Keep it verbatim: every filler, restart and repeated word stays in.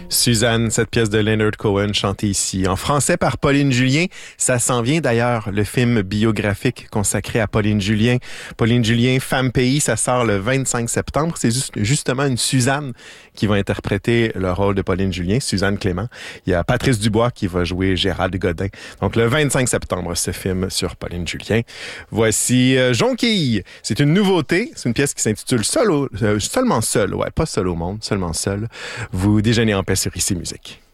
Suzanne, cette pièce de Leonard Cohen chantée ici en français par Pauline Julien. Ça s'en vient d'ailleurs, le film biographique consacré à Pauline Julien. Pauline Julien, Femme Pays, ça sort le vingt-cinq septembre. C'est juste, justement une Suzanne qui va interpréter le rôle de Pauline Julien, Suzanne Clément. Il y a Patrice Dubois qui va jouer Gérald Godin. Donc le vingt-cinq septembre, ce film sur Pauline Julien. Voici euh, Jonquille. C'est une nouveauté. C'est une pièce qui s'intitule Solo, euh, Seulement Seul. Ouais, pas seul au monde, seulement seul. Vous déjeunez en paix sur Ici Musique.